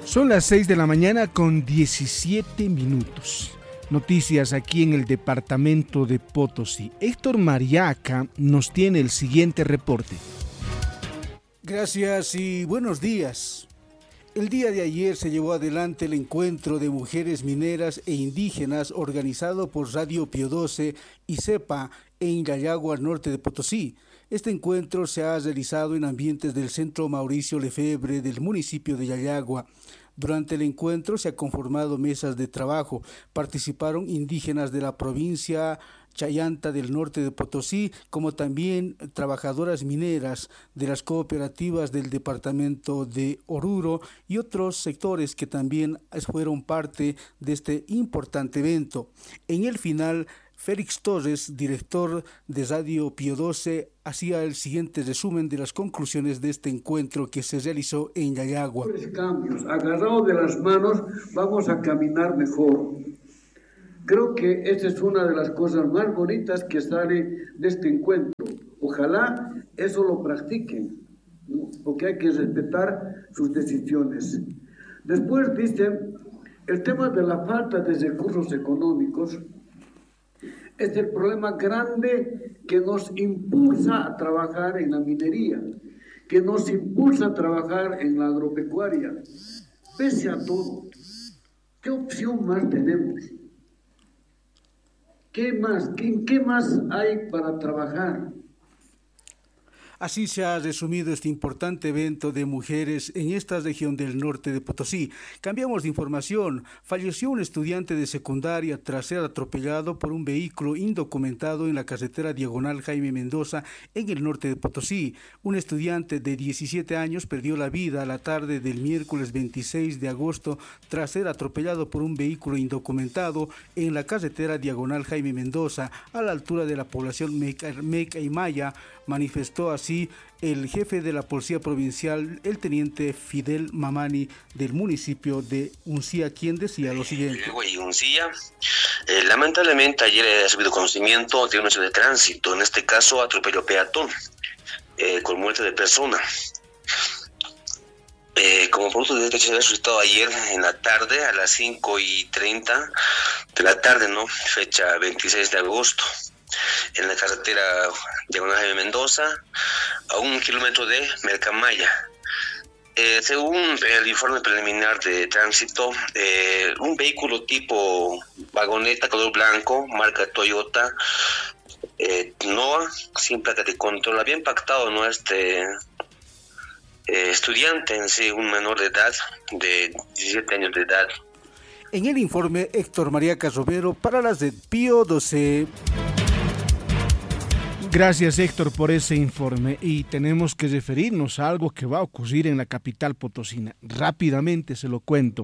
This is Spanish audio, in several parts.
Son las 6 de la mañana con 17 minutos. Noticias aquí en el departamento de Potosí. Héctor Mariaca nos tiene el siguiente reporte. Gracias y buenos días. El día de ayer se llevó adelante el encuentro de mujeres mineras e indígenas organizado por Radio Pío XII y CEPA en Yayagua, norte de Potosí. Este encuentro se ha realizado en ambientes del Centro Mauricio Lefebvre del municipio de Yayagua. Durante el encuentro se han conformado mesas de trabajo. Participaron indígenas de la provincia Chayanta del norte de Potosí, como también trabajadoras mineras de las cooperativas del departamento de Oruro y otros sectores que también fueron parte de este importante evento. En el final, Félix Torres, director de Radio Pío XII, hacía el siguiente resumen de las conclusiones de este encuentro que se realizó en Yayagua. Cambios, agarrados de las manos, vamos a caminar mejor. Creo que esta es una de las cosas más bonitas que sale de este encuentro. Ojalá eso lo practiquen, ¿no? Porque hay que respetar sus decisiones. Después dicen, el tema de la falta de recursos económicos es el problema grande que nos impulsa a trabajar en la minería, que nos impulsa a trabajar en la agropecuaria. Pese a todo, ¿qué opción más tenemos? ¿Qué más? ¿Qué más hay para trabajar? Así se ha resumido este importante evento de mujeres en esta región del norte de Potosí. Cambiamos de información. Falleció un estudiante de secundaria tras ser atropellado por un vehículo indocumentado en la carretera diagonal Jaime Mendoza en el norte de Potosí. Un estudiante de 17 años perdió la vida a la tarde del miércoles 26 de agosto tras ser atropellado por un vehículo indocumentado en la carretera diagonal Jaime Mendoza a la altura de la población Mecaymaya, manifestó así el jefe de la Policía Provincial, el teniente Fidel Mamani, del municipio de Uncía, quien decía lo siguiente. Lamentablemente ayer he recibido conocimiento de una accidente de tránsito, en este caso atropello peatón, con muerte de persona. Como producto de este hecho se había suscitado ayer en la tarde a las 5:30 de la tarde, ¿no? Fecha 26 de agosto. En la carretera diagonal Jaime Mendoza, a 1 kilómetro de Mercamaya. Según el informe preliminar de tránsito, un vehículo tipo vagoneta color blanco, marca Toyota, Noah, sin placa de control, había impactado, ¿no?, estudiante en sí, un menor de edad, de 17 años de edad. En el informe, Héctor Mariaca Romero para las de Pío XII. Gracias, Héctor, por ese informe. Y tenemos que referirnos a algo que va a ocurrir en la capital potosina. Rápidamente se lo cuento.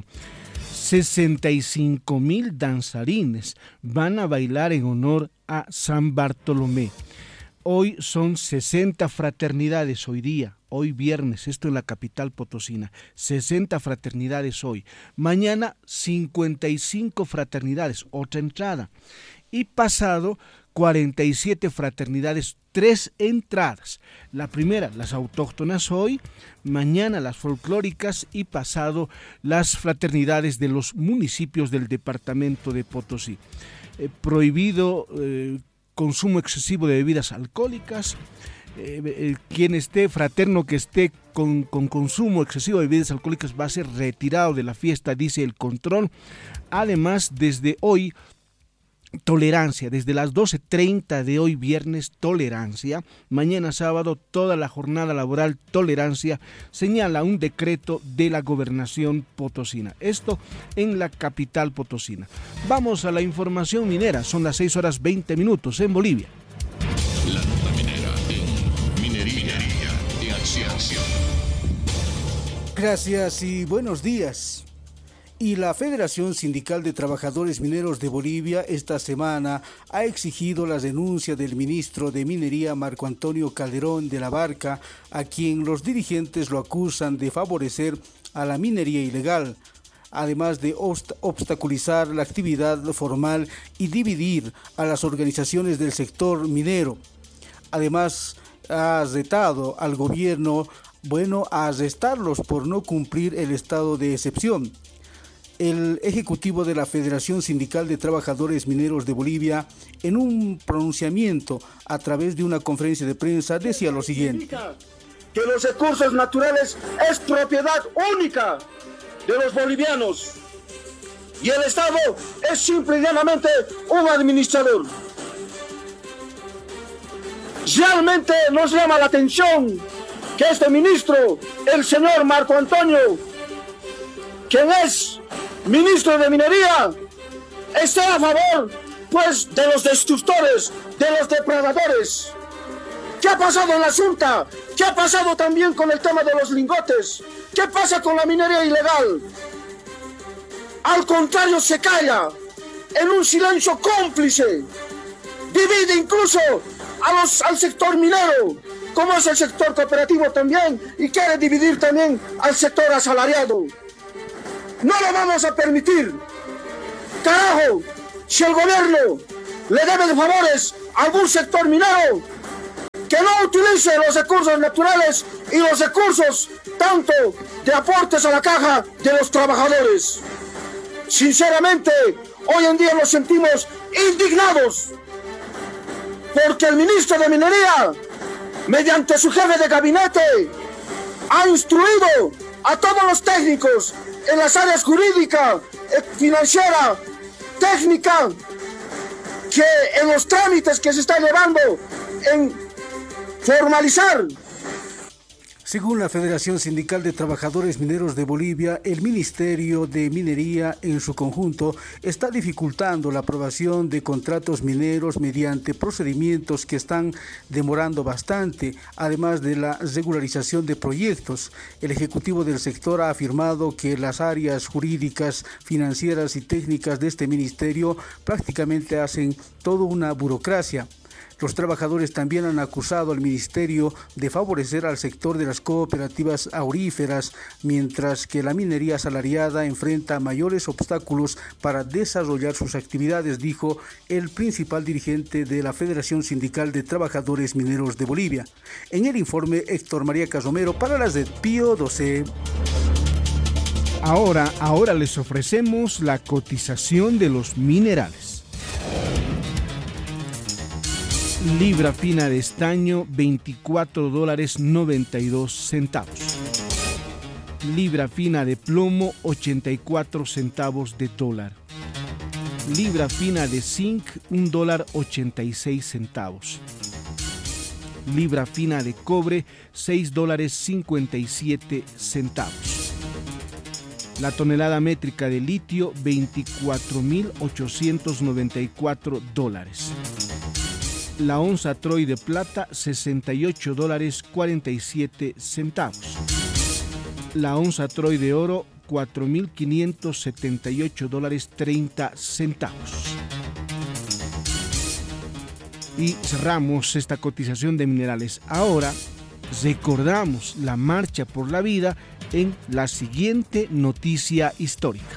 65,000 danzarines van a bailar en honor a San Bartolomé. Hoy son 60 fraternidades hoy viernes, esto en la capital potosina, 60 fraternidades hoy. Mañana 55 fraternidades, otra entrada. Y pasado 47 fraternidades, 3 entradas. La primera, las autóctonas hoy, mañana las folclóricas y pasado las fraternidades de los municipios del departamento de Potosí. Prohibido consumo excesivo de bebidas alcohólicas. Quien esté fraterno que esté con consumo excesivo de bebidas alcohólicas va a ser retirado de la fiesta, dice el control. Además, desde hoy, tolerancia, desde las 12:30 de hoy viernes, tolerancia. Mañana sábado, toda la jornada laboral, tolerancia, señala un decreto de la gobernación potosina. Esto en la capital potosina. Vamos a la información minera. Son las 6:20 en Bolivia. La nota minera en Minería en Acción. Gracias y buenos días. Y la Federación Sindical de Trabajadores Mineros de Bolivia esta semana ha exigido la renuncia del ministro de Minería Marco Antonio Calderón de la Barca, a quien los dirigentes lo acusan de favorecer a la minería ilegal, además de obstaculizar la actividad formal y dividir a las organizaciones del sector minero. Además, ha retado al gobierno a arrestarlos por no cumplir el estado de excepción. El ejecutivo de la Federación Sindical de Trabajadores Mineros de Bolivia, en un pronunciamiento a través de una conferencia de prensa, decía lo siguiente: que los recursos naturales es propiedad única de los bolivianos y el Estado es simple y llanamente un administrador. Realmente nos llama la atención que este ministro, el señor Marco Antonio, quien es ministro de Minería, esté a favor, pues, de los destructores, de los depredadores. ¿Qué ha pasado en la Junta? ¿Qué ha pasado también con el tema de los lingotes? ¿Qué pasa con la minería ilegal? Al contrario, se calla en un silencio cómplice. Divide incluso al sector minero, como es el sector cooperativo también, y quiere dividir también al sector asalariado. No lo vamos a permitir. Carajo, si el gobierno le debe de favores a algún sector minero, que no utilice los recursos naturales y los recursos tanto de aportes a la caja de los trabajadores. Sinceramente, hoy en día nos sentimos indignados porque el ministro de Minería, mediante su jefe de gabinete, ha instruido a todos los técnicos en las áreas jurídica, financiera, técnica, que en los trámites que se están llevando en formalizar. Según la Federación Sindical de Trabajadores Mineros de Bolivia, el Ministerio de Minería en su conjunto está dificultando la aprobación de contratos mineros mediante procedimientos que están demorando bastante, además de la regularización de proyectos. El ejecutivo del sector ha afirmado que las áreas jurídicas, financieras y técnicas de este ministerio prácticamente hacen toda una burocracia. Los trabajadores también han acusado al ministerio de favorecer al sector de las cooperativas auríferas, mientras que la minería asalariada enfrenta mayores obstáculos para desarrollar sus actividades, dijo el principal dirigente de la Federación Sindical de Trabajadores Mineros de Bolivia. En el informe, Héctor María Casomero para las de Pío 12. Ahora les ofrecemos la cotización de los minerales. Libra fina de estaño, $24.92. Libra fina de plomo, 84 centavos de dólar. Libra fina de zinc, $1.86. Libra fina de cobre, $6.57. La tonelada métrica de litio, $24.894. La onza Troy de plata, $68.47. La onza Troy de oro, $4.578.30. Y cerramos esta cotización de minerales. Ahora recordamos la marcha por la vida en la siguiente noticia histórica.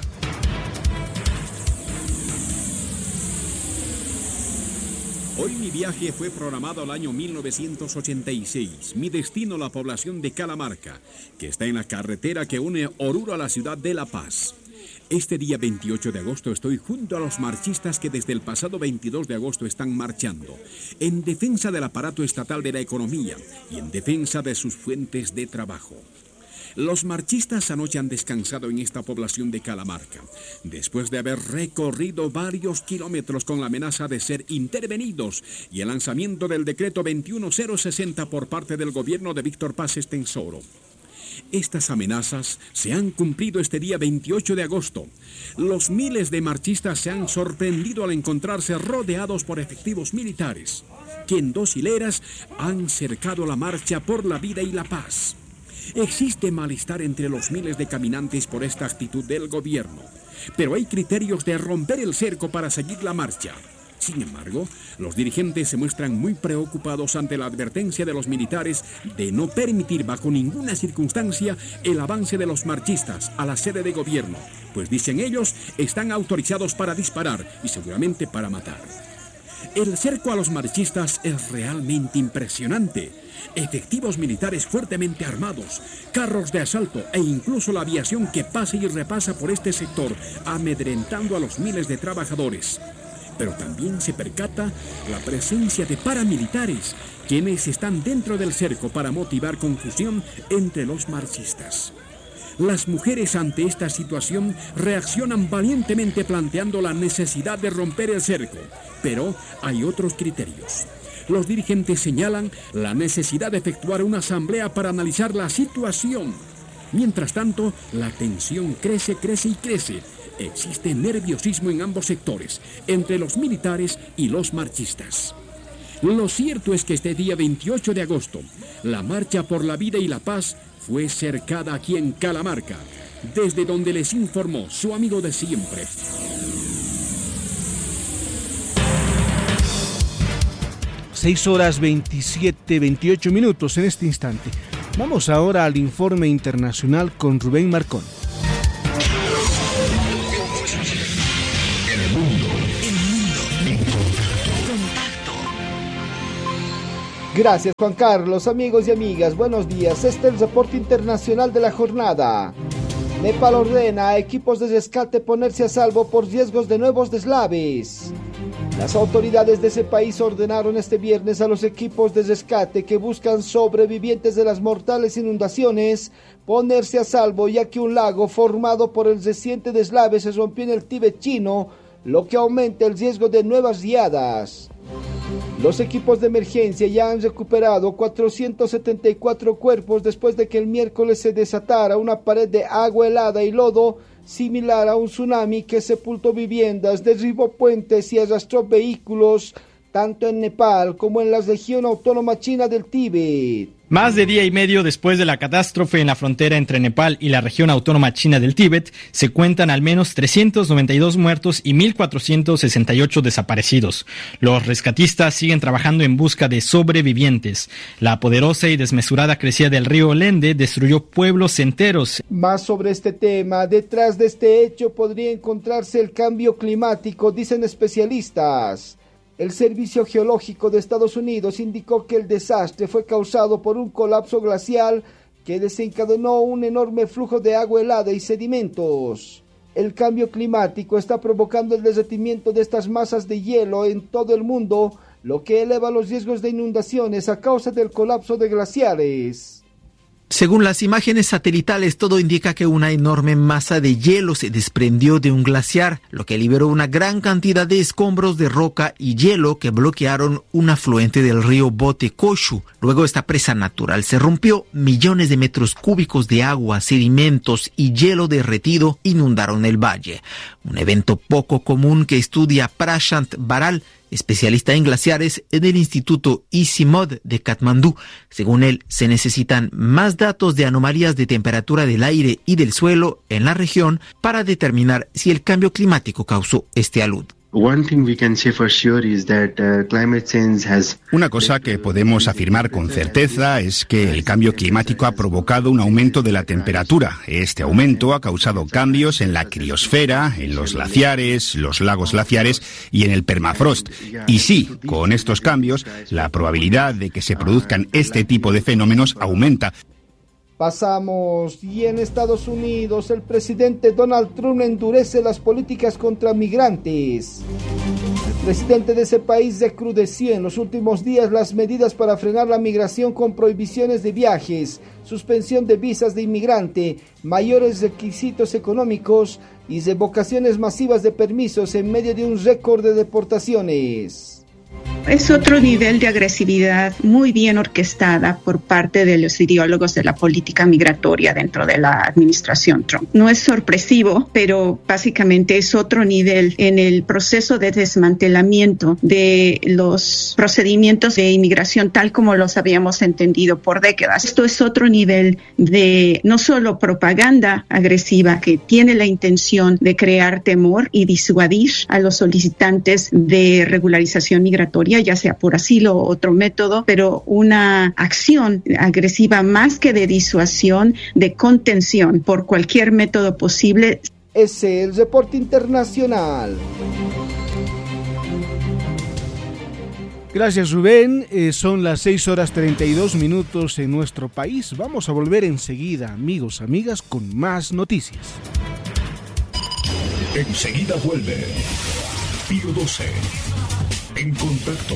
Hoy mi viaje fue programado al año 1986. Mi destino, la población de Calamarca, que está en la carretera que une Oruro a la ciudad de La Paz. Este día 28 de agosto estoy junto a los marchistas que desde el pasado 22 de agosto están marchando en defensa del aparato estatal de la economía y en defensa de sus fuentes de trabajo. Los marchistas anoche han descansado en esta población de Calamarca, después de haber recorrido varios kilómetros con la amenaza de ser intervenidos y el lanzamiento del decreto 21060 por parte del gobierno de Víctor Paz Estenssoro. Estas amenazas se han cumplido este día 28 de agosto. Los miles de marchistas se han sorprendido al encontrarse rodeados por efectivos militares, que en 2 hileras han cercado la marcha por la vida y la paz. Existe malestar entre los miles de caminantes por esta actitud del gobierno, pero hay criterios de romper el cerco para seguir la marcha. Sin embargo, los dirigentes se muestran muy preocupados ante la advertencia de los militares de no permitir bajo ninguna circunstancia el avance de los marchistas a la sede de gobierno, pues dicen ellos, están autorizados para disparar y seguramente para matar. El cerco a los marchistas es realmente impresionante. efectivos militares fuertemente armados, carros de asalto e incluso la aviación que pasa y repasa por este sector, amedrentando a los miles de trabajadores. Pero también se percata la presencia de paramilitares, quienes están dentro del cerco para motivar confusión entre los marchistas. Las mujeres ante esta situación reaccionan valientemente planteando la necesidad de romper el cerco, pero hay otros criterios. Los dirigentes señalan la necesidad de efectuar una asamblea para analizar la situación. Mientras tanto, la tensión crece y crece. Existe nerviosismo en ambos sectores, entre los militares y los marchistas. Lo cierto es que este día 28 de agosto, la Marcha por la Vida y la Paz fue cercada aquí en Calamarca, desde donde les informó su amigo de siempre. Seis horas 28 minutos en este instante. Vamos ahora al informe internacional con Rubén Marcón. Gracias, Juan Carlos. Amigos y amigas, buenos días. Este es el reporte internacional de la jornada. Nepal ordena a equipos de rescate ponerse a salvo por riesgos de nuevos deslaves. Las autoridades de ese país ordenaron este viernes a los equipos de rescate que buscan sobrevivientes de las mortales inundaciones ponerse a salvo, ya que un lago formado por el reciente deslave se rompió en el Tíbet chino, lo que aumenta el riesgo de nuevas riadas. Los equipos de emergencia ya han recuperado 474 cuerpos después de que el miércoles se desatara una pared de agua helada y lodo similar a un tsunami que sepultó viviendas, derribó puentes y arrastró vehículos tanto en Nepal como en la región autónoma china del Tíbet. Más de día y medio después de la catástrofe en la frontera entre Nepal y la región autónoma china del Tíbet, se cuentan al menos 392 muertos y 1.468 desaparecidos. Los rescatistas siguen trabajando en busca de sobrevivientes. La poderosa y desmesurada crecida del río Lende destruyó pueblos enteros. Más sobre este tema, detrás de este hecho podría encontrarse el cambio climático, dicen especialistas. El Servicio Geológico de Estados Unidos indicó que el desastre fue causado por un colapso glacial que desencadenó un enorme flujo de agua helada y sedimentos. El cambio climático está provocando el derretimiento de estas masas de hielo en todo el mundo, lo que eleva los riesgos de inundaciones a causa del colapso de glaciares. Según las imágenes satelitales, todo indica que una enorme masa de hielo se desprendió de un glaciar, lo que liberó una gran cantidad de escombros de roca y hielo que bloquearon un afluente del río Botekoshu. Luego esta presa natural se rompió, millones de metros cúbicos de agua, sedimentos y hielo derretido inundaron el valle. Un evento poco común que estudia Prashant Baral, especialista en glaciares en el Instituto ICIMOD de Katmandú. Según él, se necesitan más datos de anomalías de temperatura del aire y del suelo en la región para determinar si el cambio climático causó este alud. Una cosa que podemos afirmar con certeza es que el cambio climático ha provocado un aumento de la temperatura. Este aumento ha causado cambios en la criosfera, en los glaciares, los lagos glaciares y en el permafrost. Y sí, con estos cambios, la probabilidad de que se produzcan este tipo de fenómenos aumenta. Pasamos, y en Estados Unidos el presidente Donald Trump endurece las políticas contra migrantes. El presidente de ese país recrudeció en los últimos días las medidas para frenar la migración con prohibiciones de viajes, suspensión de visas de inmigrante, mayores requisitos económicos y revocaciones masivas de permisos en medio de un récord de deportaciones. Es otro nivel de agresividad muy bien orquestada por parte de los ideólogos de la política migratoria dentro de la administración Trump. No es sorpresivo, pero básicamente es otro nivel en el proceso de desmantelamiento de los procedimientos de inmigración tal como los habíamos entendido por décadas. Esto es otro nivel de no solo propaganda agresiva que tiene la intención de crear temor y disuadir a los solicitantes de regularización migratoria, ya sea por asilo o otro método, pero una acción agresiva más que de disuasión, de contención por cualquier método posible. Ese es el reporte internacional. Gracias, Rubén. Son las 6:32 en nuestro país. Vamos a volver enseguida, amigos, amigas, con más noticias. Enseguida vuelve Pío 12. En contacto.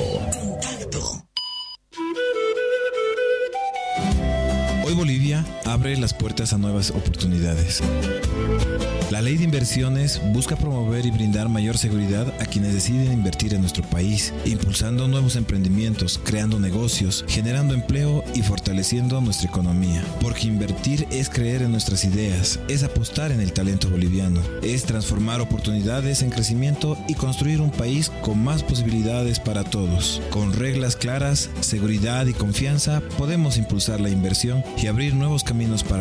Hoy Bolivia abre las puertas a nuevas oportunidades. La Ley de Inversiones busca promover y brindar mayor seguridad a quienes deciden invertir en nuestro país, impulsando nuevos emprendimientos, creando negocios, generando empleo y fortaleciendo nuestra economía. Porque invertir es creer en nuestras ideas, es apostar en el talento boliviano, es transformar oportunidades en crecimiento y construir un país con más posibilidades para todos. Con reglas claras, seguridad y confianza podemos impulsar la inversión y abrir nuevos caminos para